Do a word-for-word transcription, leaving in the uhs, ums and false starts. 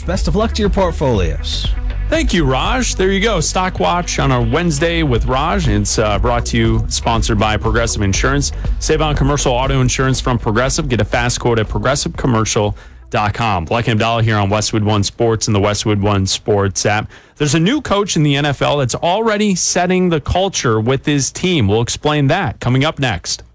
Best of luck to your portfolios. Thank you, Raj. There you go. Stock Watch on a Wednesday with Raj. It's uh, brought to you, sponsored by Progressive Insurance. Save on commercial auto insurance from Progressive. Get a fast quote at progressive commercial dot com. Black and Abdallah here on Westwood One Sports and the Westwood One Sports app. There's a new coach in the N F L that's already setting the culture with his team. We'll explain that coming up next.